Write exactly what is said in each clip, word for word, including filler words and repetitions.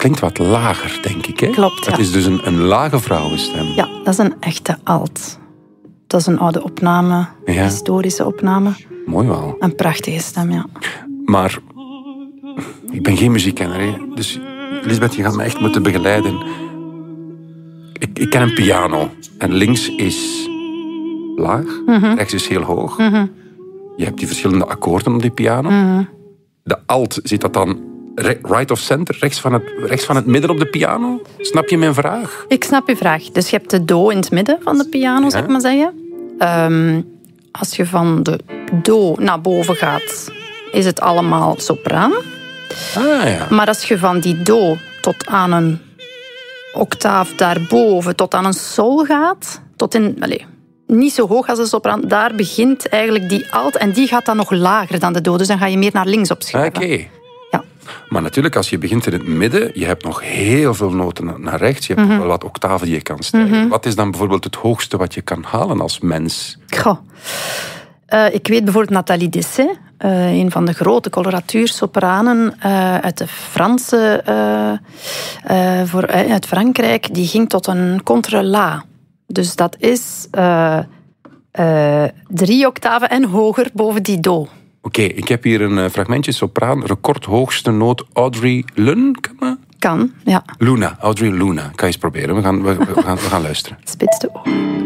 klinkt wat lager, denk ik. Hè? Klopt, ja. Het is dus een, een lage vrouwenstem. Ja, dat is een echte alt. Dat is een oude opname, Ja. historische opname. Mooi wel. Een prachtige stem, ja. Maar ik ben geen muziekkenner, hè? Dus Lisbeth, je gaat me echt moeten begeleiden. Ik, ik ken een piano. En links is laag, Mm-hmm. rechts is heel hoog. Mm-hmm. Je hebt die verschillende akkoorden op die piano. Mm-hmm. De alt, zit dat dan re- right of center, rechts van, het, rechts van het midden op de piano? Snap je mijn vraag? Ik snap je vraag. Dus je hebt de do in het midden van de piano, zou ik maar zeggen. Um, als je van de do naar boven gaat, is het allemaal sopraan. Ah ja. Maar als je van die do tot aan een octaaf daarboven, tot aan een sol gaat, tot in... Allez, niet zo hoog als de sopraan, daar begint eigenlijk die alt en die gaat dan nog lager dan de do. Dus dan ga je meer naar links opschuiven. Oké. Okay. Ja. Maar natuurlijk, als je begint in het midden, je hebt nog heel veel noten naar rechts. Je hebt mm-hmm. nog wel wat octaven die je kan stijgen. Mm-hmm. Wat is dan bijvoorbeeld het hoogste wat je kan halen als mens? Goh. Uh, ik weet bijvoorbeeld Nathalie Dessay, uh, een van de grote coloratuursopranen uh, uit de Franse, uh, uh, voor, uh, uit Frankrijk, die ging tot een contre la. Dus dat is uh, uh, drie octaven en hoger boven die do. Oké, okay, ik heb hier een fragmentje sopraan. Record hoogste noot Audrey Lune. Kan dat? Kan, ja. Luna, Audrey Luna. Kan je eens proberen? We gaan, we, we gaan, we gaan luisteren. Spits de ogen.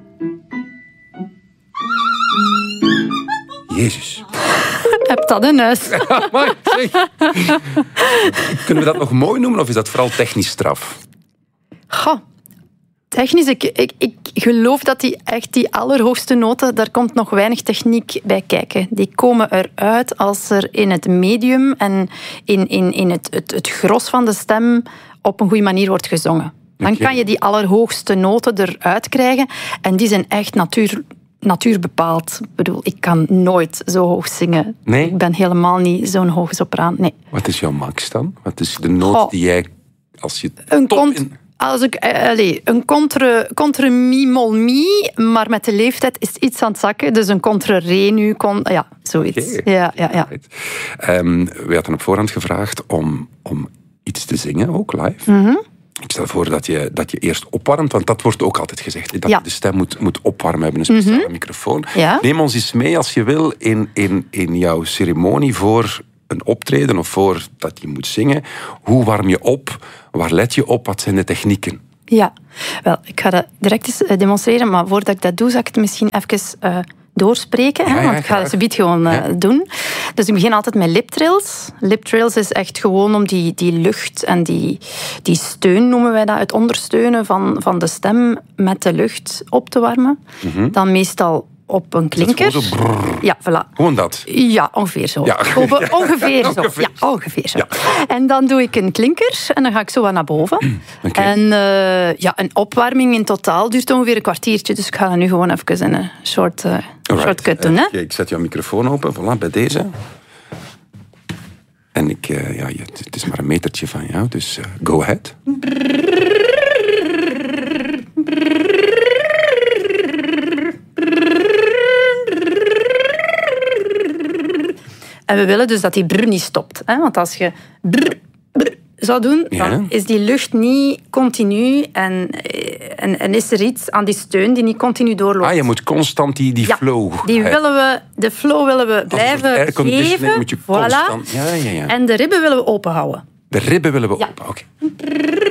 Jezus. Heb dat in huis. Maar, zeg. Kunnen we dat nog mooi noemen of is dat vooral technisch straf? Goh. Technisch, ik, ik, ik geloof dat die echt die allerhoogste noten, daar komt nog weinig techniek bij kijken. Die komen eruit als er in het medium en in, in, in het, het, het gros van de stem op een goede manier wordt gezongen. Dan okay. kan je die allerhoogste noten eruit krijgen en die zijn echt natuur, natuurbepaald. Ik bedoel, ik kan nooit zo hoog zingen. Nee? Ik ben helemaal niet zo'n hoge sopraan. Nee. Wat is jouw max dan? Wat is de noot oh. die jij, als je een top kont- in... Als ik, allez, een contre, contre mi mol mi, maar met de leeftijd is het iets aan het zakken. Dus een contre re nu, con, ja, zoiets. Okay. Ja, ja, ja. Um, we hadden op voorhand gevraagd om, om iets te zingen, ook live. Mm-hmm. Ik stel voor dat je, dat je eerst opwarmt, want dat wordt ook altijd gezegd. Dat ja. je de stem moet, moet opwarmen, hebben een speciale mm-hmm. microfoon. Ja. Neem ons eens mee, als je wil, in, in, in jouw ceremonie voor een optreden of voor dat je moet zingen. Hoe warm je op? Waar let je op? Wat zijn de technieken? Ja, wel, ik ga dat direct eens demonstreren, maar voordat ik dat doe, zal ik het misschien even uh, doorspreken. Ja, hè, ja, want ik ga het subiet gewoon uh, ja. doen. Dus ik begin altijd met liptrills. Liptrills is echt gewoon om die, die lucht en die, die steun, noemen wij dat, het ondersteunen van, van de stem met de lucht op te warmen. Mm-hmm. Dan meestal op een klinker. Zo ja, voilà. Gewoon dat? Ja, ongeveer zo. Ja. Ongeveer zo. Ja, ongeveer zo. Ja. En dan doe ik een klinker en dan ga ik zo wat naar boven. Okay. En uh, ja, een opwarming in totaal duurt ongeveer een kwartiertje. Dus ik ga dat nu gewoon even in een short, uh, shortcut doen. Hè? Okay, ik zet jouw microfoon open. Voilà, bij deze. En ik, uh, ja, het is maar een metertje van jou, dus uh, go ahead. En we willen dus dat die brr niet stopt. Hè? Want als je brr, brr zou doen, ja. dan is die lucht niet continu en, en, en is er iets aan die steun die niet continu doorloopt. Ah, je moet constant die, die ja, flow... Die willen we, de flow willen we blijven geven. Moet je voilà. constant... ja, ja, ja. En de ribben willen we open houden. De ribben willen we ja. open, oké. Okay.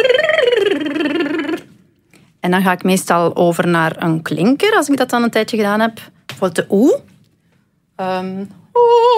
En dan ga ik meestal over naar een klinker, als ik dat dan een tijdje gedaan heb. Bijvoorbeeld de oe. Um, oe.